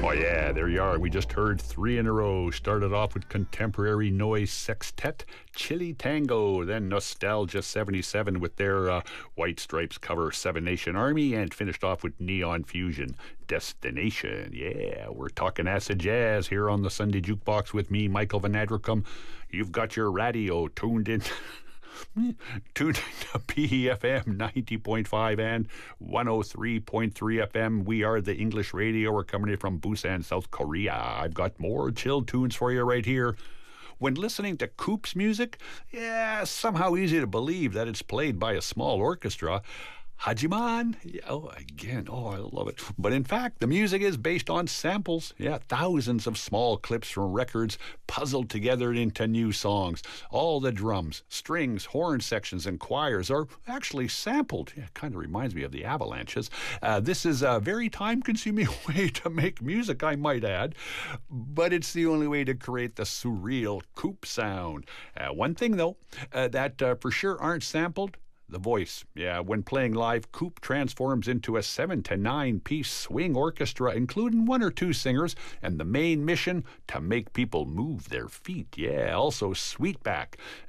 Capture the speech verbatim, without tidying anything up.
Oh, yeah, there you are. We just heard three in a row. Started off with Contemporary Noise Sextet, Chili Tango, then Nostalgia seventy-seven with their uh, White Stripes cover Seven Nation Army, and finished off with Neon Fusion, Destination. Yeah, we're talking acid jazz here on the Sunday Jukebox with me, Michael Van Adricum. You've got your radio tuned in. Tune to P E F M ninety point five and one oh three point three F M. We are the English radio. We're coming in from Busan, South Korea. I've got more chill tunes for you right here. When listening to Coop's music, yeah, somehow easy to believe that it's played by a small orchestra. Hajiman, yeah, oh, again, oh, I love it. But in fact, the music is based on samples. Yeah, thousands of small clips from records puzzled together into new songs. All the drums, strings, horn sections, and choirs are actually sampled. Yeah, it kind of reminds me of the Avalanches. Uh, this is a very time-consuming way to make music, I might add, but it's the only way to create the surreal Coop sound. Uh, one thing, though, uh, that uh, for sure aren't sampled, the voice. Yeah, when playing live, Coop transforms into a seven to nine piece swing orchestra, including one or two singers, and the main mission to make people move their feet. Yeah, also Sweetback.